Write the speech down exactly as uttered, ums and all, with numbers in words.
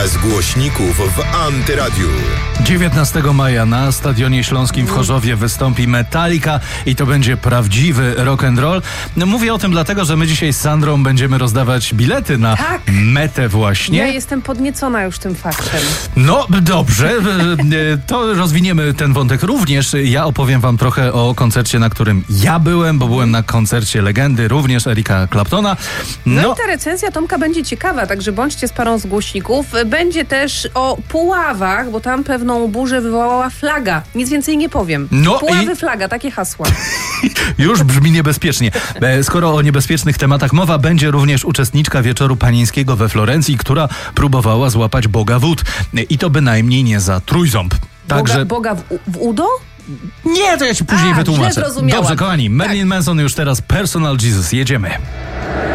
Pokaz głośników w Antyradiu. dziewiętnastego maja na Stadionie Śląskim w Chorzowie wystąpi Metallica i to będzie prawdziwy rock and roll. No, mówię o tym dlatego, że my dzisiaj z Sandrą będziemy rozdawać bilety na Tak. metę właśnie. Ja jestem podniecona już tym faktem. No dobrze, to rozwiniemy ten wątek również. Ja opowiem wam trochę o koncercie, na którym ja byłem, bo byłem na koncercie legendy również Erika Claptona. No, No i ta recenzja Tomka będzie ciekawa, także bądźcie z parą z głośników. Będzie też o Puławach, bo tam pewną burzę wywołała flaga. Nic więcej nie powiem. No Puławy, i- flaga, takie hasła. już brzmi niebezpiecznie. E, Skoro o niebezpiecznych tematach mowa, będzie również uczestniczka wieczoru panieńskiego we Florencji, która próbowała złapać Boga wód. E, I to bynajmniej nie za trójząb. Boga, Boga w, w udo? Nie, to ja ci później A, wytłumaczę. źle zrozumiałam. Dobrze, kochani, Marilyn Manson już teraz Personal Jesus. Jedziemy.